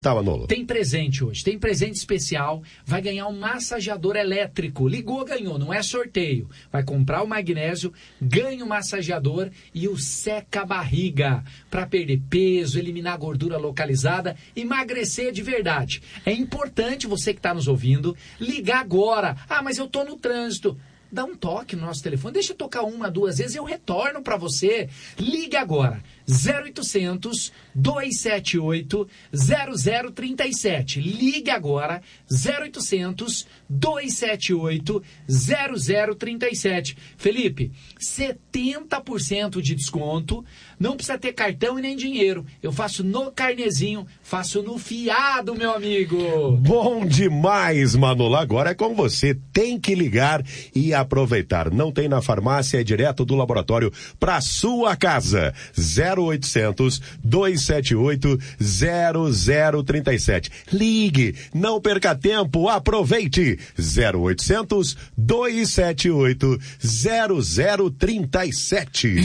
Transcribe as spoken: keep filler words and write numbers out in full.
Tá, Manolo. Tem presente hoje, tem presente especial, vai ganhar um massageador elétrico. Ligou, ganhou, não é sorteio. Vai comprar o magnésio, ganha o massageador e o seca-barriga para perder peso, eliminar gordura localizada, emagrecer de verdade. É importante você que está nos ouvindo ligar agora. Ah, mas eu tô no trânsito. Dá um toque no nosso telefone, deixa eu tocar uma, duas vezes, eu retorno para você. Ligue agora, zero oitocentos, dois sete oito, zero zero três sete. Ligue agora, zero oitocentos, dois sete oito, zero zero três sete. Felipe, setenta por cento de desconto, não precisa ter cartão e nem dinheiro. Eu faço no carnezinho, faço no fiado, meu amigo. Bom demais, Manolo. Agora é com você. Tem que ligar e aproveitar. Não tem na farmácia, é direto do laboratório para sua casa. zero oitocentos, dois sete oito, zero zero três sete. Ligue, não perca tempo, aproveite. zero oitocentos, dois sete oito, zero zero três sete.